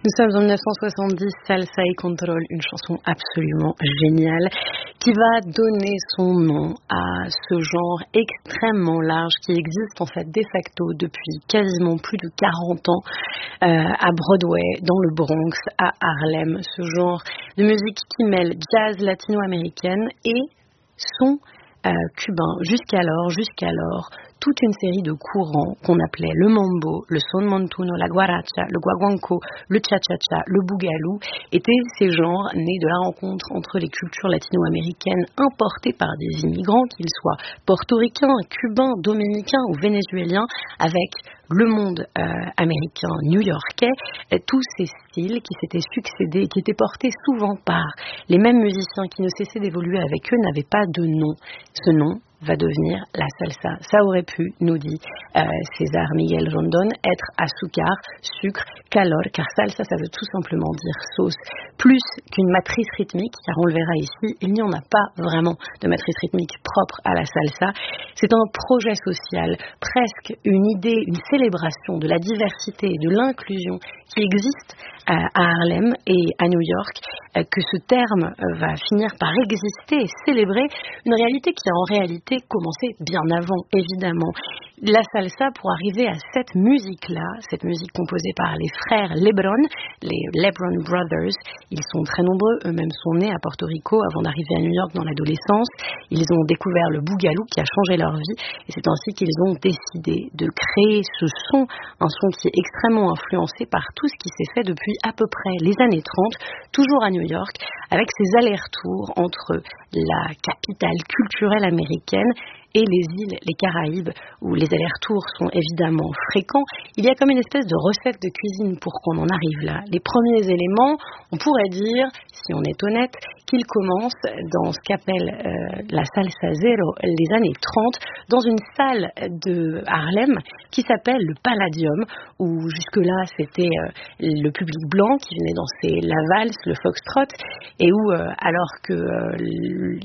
Nous sommes en 1970, Salsa y Control, une chanson absolument géniale qui va donner son nom à ce genre extrêmement large qui existe en fait de facto depuis quasiment plus de 40 ans à Broadway, dans le Bronx, à Harlem. Ce genre de musique qui mêle jazz latino-américaine et son cubain. Jusqu'alors, toute une série de courants qu'on appelait le mambo, le son montuno, la guaracha, le guaguancó, le cha-cha-cha, le bougalou, étaient ces genres nés de la rencontre entre les cultures latino-américaines importées par des immigrants, qu'ils soient portoricains, cubains, dominicains ou vénézuéliens, avec le monde américain, new-yorkais, tous ces styles qui s'étaient succédés et qui étaient portés souvent par les mêmes musiciens qui ne cessaient d'évoluer avec eux n'avaient pas de nom. Ce nom va devenir la salsa. Ça aurait pu, nous dit César Miguel Rondón, être azúcar, sucre, calor, car salsa, ça veut tout simplement dire sauce. Plus qu'une matrice rythmique, car on le verra ici, il n'y en a pas vraiment de matrice rythmique propre à la salsa. C'est un projet social, presque une idée, une célébration de la diversité et de l'inclusion qui existe à Harlem et à New York, que ce terme va finir par exister et célébrer une réalité qui a en réalité commencé bien avant, évidemment. La salsa, pour arriver à cette musique-là, cette musique composée par les frères Lebron, les Lebron Brothers, ils sont très nombreux, eux-mêmes sont nés à Porto Rico avant d'arriver à New York dans l'adolescence. Ils ont découvert le bougalou qui a changé leur vie et c'est ainsi qu'ils ont décidé de créer ce son, un son qui est extrêmement influencé par tout ce qui s'est fait depuis à peu près les années 30, toujours à New York, avec ces allers-retours entre la capitale culturelle américaine et les îles, les Caraïbes, où les allers-retours sont évidemment fréquents. Il y a comme une espèce de recette de cuisine pour qu'on en arrive là. Les premiers éléments, on pourrait dire, si on est honnête, qu'ils commencent dans ce qu'appelle la salsa zero, les années 30, dans une salle de Harlem qui s'appelle le Palladium, où jusque-là c'était le public blanc qui venait danser la valse, le foxtrot, et où alors que